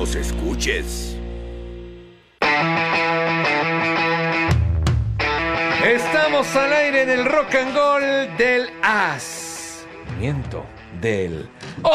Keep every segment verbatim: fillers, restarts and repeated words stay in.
nos escuches. Estamos al aire en el Rock and Roll del As. Miento, del Os.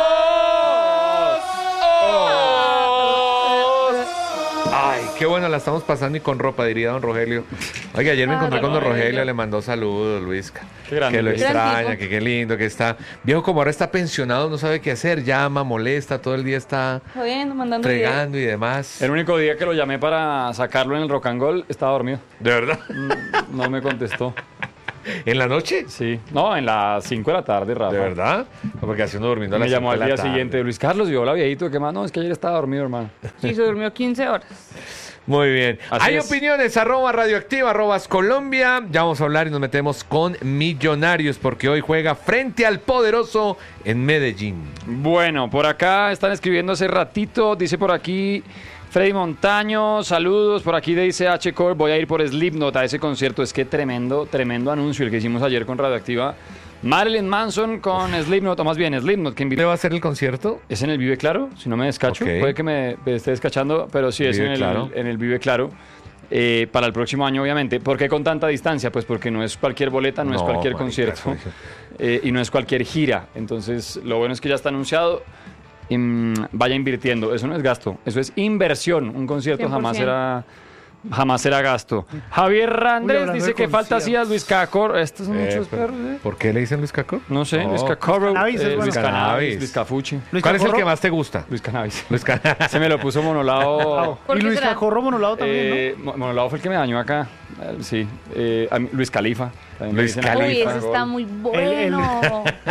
Os. Ay, qué bueno la estamos pasando y con ropa, diría don Rogelio. Oiga, ayer me encontré con don Rogelio, le mandó saludos, Luisca. Qué grande. Que lo Gran extraña, tipo. que qué lindo, que está. Viejo, como ahora está pensionado, no sabe qué hacer, llama, molesta, todo el día está Jodiendo, mandando fregando y demás. El único día que lo llamé para sacarlo en el Rock and Roll, estaba dormido. ¿De verdad? No me contestó. ¿En la noche? Sí. No, en las cinco de la tarde, Rafa. ¿De verdad? Porque así uno durmiendo a Me las llamó cinco al de día la tarde. siguiente. Luis Carlos, yo, hola viejito, ¿qué más? No, es que ayer estaba dormido, hermano. Sí, se durmió quince horas. Muy bien. Así Hay es. opiniones, arroba radioactiva, arroba Colombia. Ya vamos a hablar y nos metemos con Millonarios porque hoy juega frente al poderoso en Medellín. Bueno, por acá están escribiendo hace ratito, dice por aquí Freddy Montaño, saludos, por aquí dice H. Core, voy a ir por Slipknot a ese concierto, es que tremendo, tremendo anuncio el que hicimos ayer con Radioactiva. Marilyn Manson con Slipknot, o más bien Slipknot, que invitó. ¿Le va a hacer el concierto? Es en el Vive Claro, si no me descacho, Ok. puede que me, me esté descachando, pero sí, es Vive en el, Claro. en el Vive Claro. Eh, para el próximo año, obviamente. ¿Por qué con tanta distancia? Pues porque no es cualquier boleta, no, es No, cualquier marica, concierto eso- eh, y no es cualquier gira. Entonces, lo bueno es que ya está anunciado. Y, mm, vaya invirtiendo. Eso no es gasto, eso es inversión. Un concierto cien por jamás ciento. será jamás será gasto. Javier Randres hablando dice de que falta conciertos. hacías Luis Cacor. Estos son Eh, muchos pero- perros, ¿eh? ¿Por qué le dicen Luis Caco? No sé, No. Luis Cacor, Cannabis es eh, bueno. Luis Cannabis, Cannabis. Luis Cafuchi. Luis ¿Cuál es el Cacorro. que más te gusta? Luis Cannabis. Luis Cannabis. Se me lo puso Monolao. ¿Por Y qué Luis será? Cacorro Monolado también, Eh, Mo- Monolao fue el que me dañó acá. Eh, sí. Eh, a mí- Luis Califa. También me Luis dicen Califa. Uy, Califa. ese está muy bueno.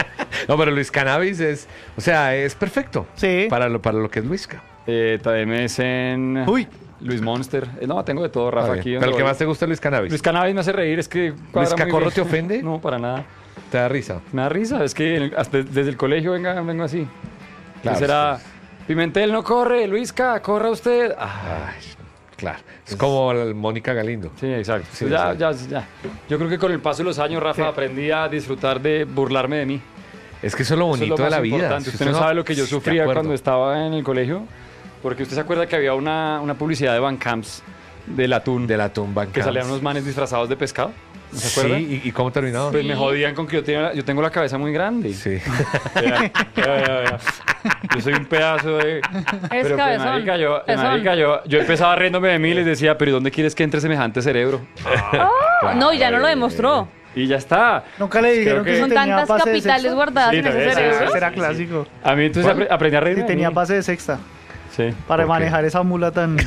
No, pero Luis Cannabis es, o sea, es perfecto. Sí. Para lo, para lo que es Luisca. Eh, también me dicen. Uy. Luis Monster. Eh, no, tengo de todo, Está Rafa, bien. aquí. Pero donde el que voy. más te gusta es Luis Cannabis. Luis Cannabis me hace reír, es que. cuadra muy Cacorro bien. te ofende? No, para nada. ¿Te da risa? Me da risa, es que en- hasta desde el colegio venga, vengo así. Claro, ¿Qué será? sí. Pimentel no corre, Luisca, corra usted. Ah, Ay, claro. Es como la Mónica Galindo. sí, exacto. Sí, ya, sí. ya, ya. Yo creo que con el paso de los años, Rafa, aprendí a disfrutar de burlarme de mí. Es que eso es lo Eso bonito es lo de más la vida. importante. Si Usted no sabe lo que yo de sufría acuerdo. cuando estaba en el colegio. Porque usted se acuerda que había una, una publicidad de Van Camps del atún. De la tumba en que Camps. salían unos manes disfrazados de pescado. ¿No se Sí, acuerda? ¿y, y cómo terminó? Pues me jodían con que yo, tenía, yo tengo la cabeza muy grande. Sí. Vea, vea, vea, vea. Yo soy un pedazo de... Pero, pues, cabezón, marica, yo, pezón. marica, yo, yo empezaba riéndome de mí y les decía, pero ¿y dónde quieres que entre semejante cerebro? No, y ya no lo demostró. Y ya está. Nunca le dijeron que, que- si Son tenía tantas pase de capitales sexta. guardadas Sí, en ese también, sí, cerebro. sí, Ese era sí, clásico. A mí entonces apre- aprendí a reírme Si de tenía mí. pase de sexta. Sí. Para ¿Por qué? manejar esa mula tan...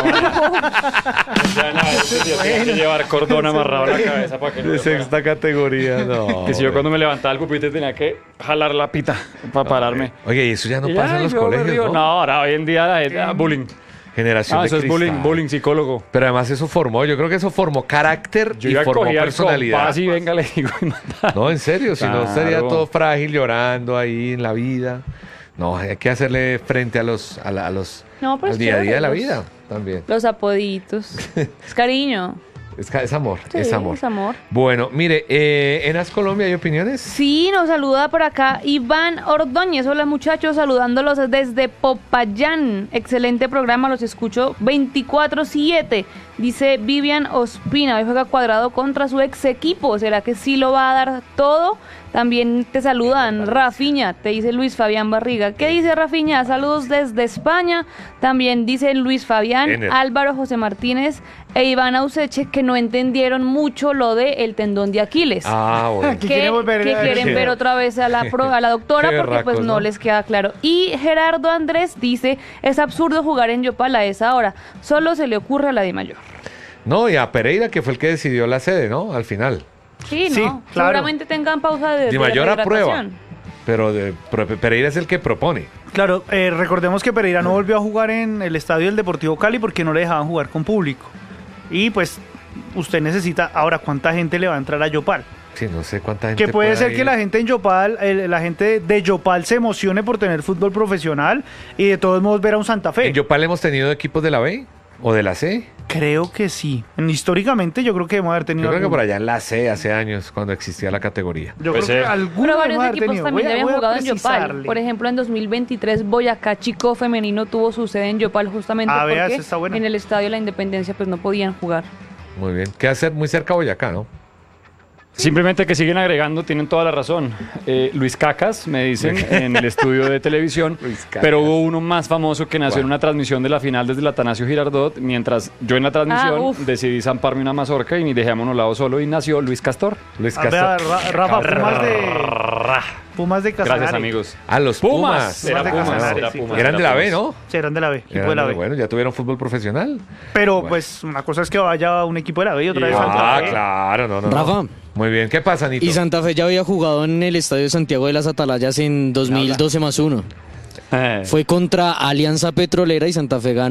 Ya nada, yo tenía que llevar cordón amarrado a la cabeza para que no De me fuera. sexta categoría, no. Que si yo cuando me levantaba el pupitre tenía que jalar la pita para pararme. Oye, y eso ya no Y pasa ya, en los yo me colegios, río. ¿no? No, ahora hoy en día la gente- ah, bullying. Generación Ah, de eso es bullying, cristal. bullying psicólogo. Pero además eso formó, yo creo que eso formó carácter Yo y ya formó cogía el personalidad. compás y venga, le digo y manda. No, en serio, si no Claro. estaría todo frágil llorando ahí en la vida. No, hay que hacerle frente a los, a la- a los No, pero al es día a día de la chévere, vida también. Los apoditos. Es cariño. Es, ca- es amor, Sí, es amor. es amor. Bueno, mire, eh, en As Colombia hay opiniones. Sí, nos saluda por acá Iván Ordóñez. Hola muchachos, saludándolos desde Popayán. Excelente programa, los escucho veinticuatro siete. Dice Vivian Ospina, hoy juega Cuadrado contra su ex equipo. ¿Será que sí lo va a dar todo? También te saludan Rafiña, te dice Luis Fabián Barriga. ¿Qué dice Rafiña? Saludos desde España. También dice Luis Fabián, Ener. Álvaro José Martínez e Iván Auseche, que no entendieron mucho lo de el tendón de Aquiles. Ah, bueno. Que que, quiere volver que a- quieren ver otra vez a la, pro- a la doctora Qué porque pues berracos, no, ¿no? les queda claro. Y Gerardo Andrés dice, es absurdo jugar en Yopal a esa hora, solo se le ocurre a la Dimayor. No, y a Pereira, que fue el que decidió la sede, ¿no? Al final. Sí, Sí, no, claro. seguramente tengan pausa de, de Di Mayor aprueba, rehidratación. pero de, pero Pereira es el que propone. Claro, eh, recordemos que Pereira no volvió a jugar en el estadio del Deportivo Cali porque no le dejaban jugar con público. Y pues usted necesita, ahora, ¿cuánta gente le va a entrar a Yopal? Sí, no sé cuánta gente Que puede pueda ser ir. que la gente en Yopal, el- la gente de Yopal se emocione por tener fútbol profesional y de todos modos ver a un Santa Fe. En Yopal hemos tenido equipos de la B. ¿O de la C? Creo que sí. Históricamente yo creo que debemos haber tenido. Yo creo que algún- por allá en la C hace años, cuando existía la categoría. Yo Pues, creo que eh. alguno Pero debemos varios haber equipos tenido. también Voy ya a- habían voy a jugado en Yopal. precisarle. Por ejemplo, en dos mil veintitrés Boyacá Chico Femenino tuvo su sede en Yopal justamente Ah, vea, porque esa está buena. en el Estadio de la Independencia pues no podían jugar. Muy bien. Queda ser muy cerca de Boyacá, ¿no? Simplemente que siguen agregando, tienen toda la razón. Eh, Luis Cacas, me dicen, en el estudio de televisión, Luis Cacas. pero hubo uno más famoso que nació ¿Cuál? en una transmisión de la final desde el Atanasio Girardot, mientras yo en la transmisión Ah, uf. decidí zamparme una mazorca y ni dejé a Monolado solo y nació Luis Castor. Luis Ah, vea, Castro. Ra- Rafa, Pumas de. Pumas de Casanare. Gracias, amigos. Ah, los Pumas. Pumas. Era de Pumas, Casanare, era sí, Pumas. claro. Eran de era la B, Pumas. ¿no? Sí, eran de la B, equipo Eran de la de- B. Bueno, ya tuvieron fútbol profesional. Pero Bueno. pues una cosa es que vaya un equipo de la B y otra vez Ah, Santa Ah, Fe. claro, no, no. no. Rafa. Muy bien. ¿Qué pasa, Nito? Y Santa Fe ya había jugado en el Estadio de Santiago de las Atalayas en dos mil doce más uno. Eh. Fue contra Alianza Petrolera y Santa Fe ganó